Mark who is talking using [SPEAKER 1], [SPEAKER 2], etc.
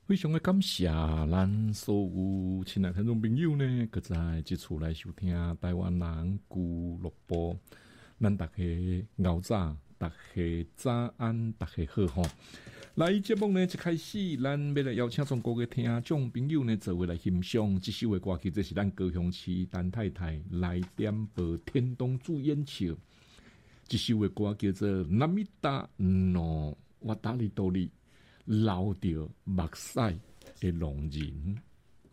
[SPEAKER 1] 非常的感谢咱所有亲爱听众朋友呢，搁在即厝来收听台湾人俱乐部。咱大家熬早，大家早安，大家好吼。来节目呢一开始，咱要来邀请中国的听众朋友呢，做伙来欣赏这首的歌曲，这是咱高雄市陈太太来点播天东主演唱。这首的歌叫做《那米达诺瓦达里多里》。流着目屎的浪人。